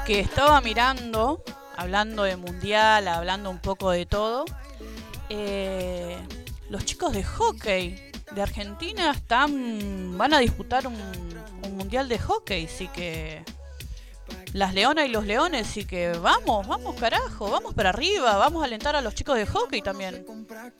que estaba mirando, hablando de mundial, hablando un poco de todo, eh, los chicos de hockey de Argentina van a disputar un mundial de hockey, sí que las leonas y los leones, sí que vamos, vamos carajo, vamos para arriba, vamos a alentar a los chicos de hockey también.